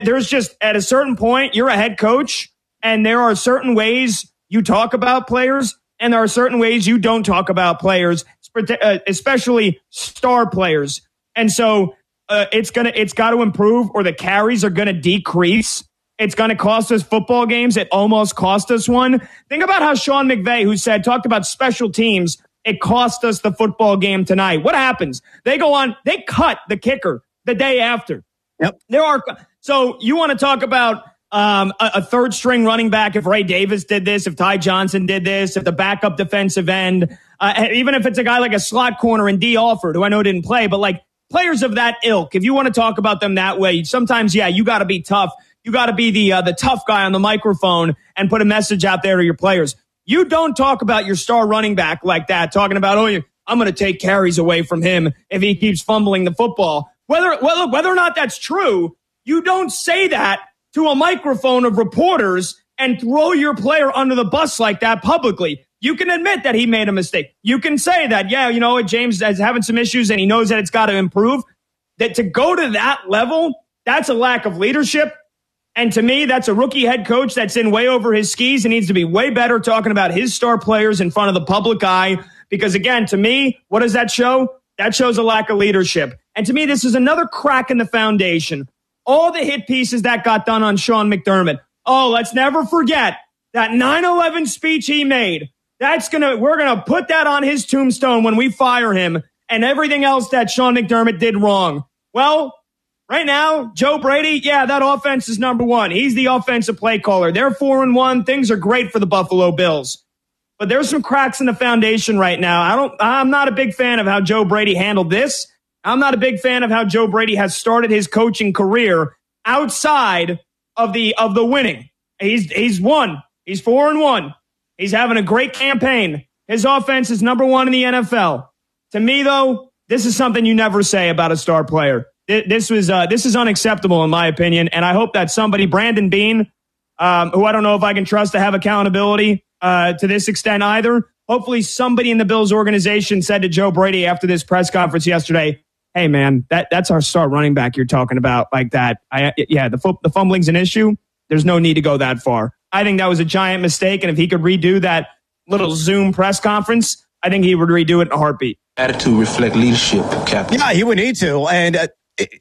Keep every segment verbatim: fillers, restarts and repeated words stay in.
there's just at a certain point, you're a head coach, and there are certain ways you talk about players, and there are certain ways you don't talk about players, especially star players. And so uh, it's gonna, it's got to improve, or the carries are going to decrease. It's going to cost us football games. It almost cost us one. Think about how Sean McVay, who said, talked about special teams, it cost us the football game tonight. What happens? They go on, they cut the kicker the day after. Yep. There are, so you want to talk about um, a, a third string running back, if Ray Davis did this, if Ty Johnson did this, if the backup defensive end, uh, even if it's a guy like a slot corner in D. Alford, who I know didn't play, but like players of that ilk, if you want to talk about them that way, sometimes, yeah, you got to be tough. You got to be the uh, the tough guy on the microphone and put a message out there to your players. You don't talk about your star running back like that, talking about, oh, I'm going to take carries away from him if he keeps fumbling the football. Whether, well, whether or not that's true, you don't say that to a microphone of reporters and throw your player under the bus like that publicly. You can admit that he made a mistake. You can say that, yeah, you know what, James is having some issues and he knows that it's got to improve. That to go to that level, that's a lack of leadership. And to me, that's a rookie head coach that's in way over his skis and needs to be way better talking about his star players in front of the public eye. Because again, to me, what does that show? That shows a lack of leadership. And to me, this is another crack in the foundation. All the hit pieces that got done on Sean McDermott. Oh, let's never forget that nine eleven speech he made. That's gonna, we're gonna put that on his tombstone when we fire him, and everything else that Sean McDermott did wrong. Well, right now, Joe Brady, yeah, that offense is number one. He's the offensive play caller. They're four and one. Things are great for the Buffalo Bills. But there's some cracks in the foundation right now. I don't, I'm not a big fan of how Joe Brady handled this. I'm not a big fan of how Joe Brady has started his coaching career outside of the, of the winning. He's, he's won. He's four and one. He's having a great campaign. His offense is number one in the N F L. To me, though, this is something you never say about a star player. This was uh, this is unacceptable in my opinion, and I hope that somebody, Brandon Beane, um, who I don't know if I can trust to have accountability uh, to this extent either. Hopefully, somebody in the Bills organization said to Joe Brady after this press conference yesterday, "Hey, man, that that's our star running back you're talking about like that. I, yeah, the the fumbling's an issue. There's no need to go that far. I think that was a giant mistake, and if he could redo that little Zoom press conference, I think he would redo it in a heartbeat." Attitude reflect leadership, Captain. Yeah, he would need to, and. Uh,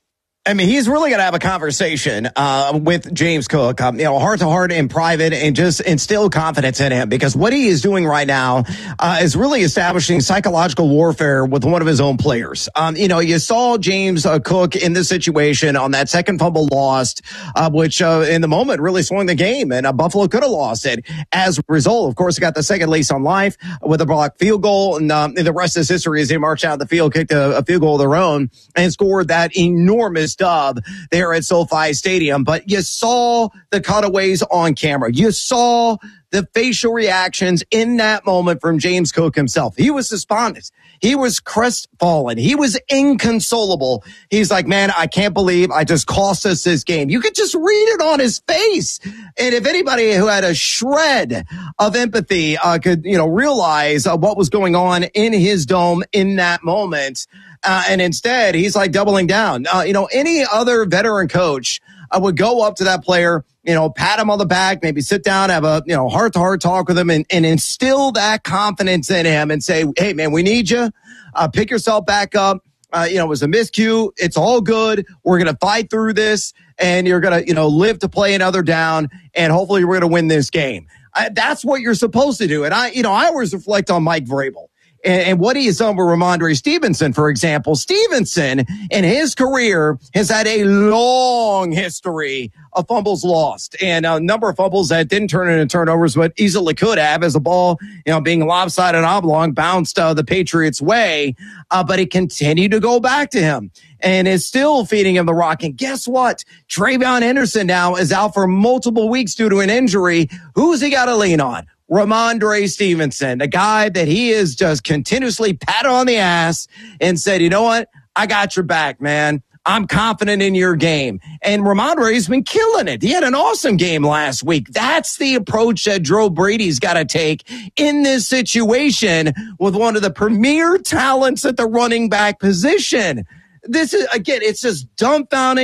I mean, he's really going to have a conversation uh, with James Cook, um, you know, heart to heart in private, and just instill confidence in him, because what he is doing right now uh, is really establishing psychological warfare with one of his own players. Um, you know, you saw James uh, Cook in this situation on that second fumble lost, uh, which uh, in the moment really swung the game, and uh, Buffalo could have lost it. As a result, of course, he got the second lease on life with a blocked field goal, and, um, and the rest is history as they marched out of the field, kicked a, a field goal of their own, and scored that enormous dub there at SoFi Stadium. But you saw the cutaways on camera. You saw the facial reactions in that moment from James Cook himself. He was despondent. He was crestfallen. He was inconsolable. He's like, man, I can't believe I just cost us this game. You could just read it on his face. And if anybody who had a shred of empathy uh, could, you know, realize uh, what was going on in his dome in that moment, Uh, and instead, he's like doubling down. Uh, you know, any other veteran coach uh, would go up to that player, you know, pat him on the back, maybe sit down, have a, you know, heart to heart talk with him, and, and instill that confidence in him and say, hey, man, we need you. Uh, pick yourself back up. Uh, you know, it was a miscue. It's all good. We're going to fight through this, and you're going to, you know, live to play another down, and hopefully we're going to win this game. Uh, that's what you're supposed to do. And I, you know, I always reflect on Mike Vrabel. And what he has done with Ramondre Stevenson, for example. Stevenson, in his career, has had a long history of fumbles lost, and a number of fumbles that didn't turn into turnovers, but easily could have, as the ball, you know, being lopsided and oblong, bounced uh, the Patriots' way. Uh, but it continued to go back to him, and is still feeding him the rock. And guess what? Travion Henderson now is out for multiple weeks due to an injury. Who's he got to lean on? Ramondre Stevenson, the guy that he is just continuously patted on the ass and said, you know what? I got your back, man. I'm confident in your game. And Ramondre's been killing it. He had an awesome game last week. That's the approach that Joe Brady's got to take in this situation with one of the premier talents at the running back position. This is, again, it's just dumbfounding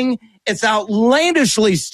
It's outlandishly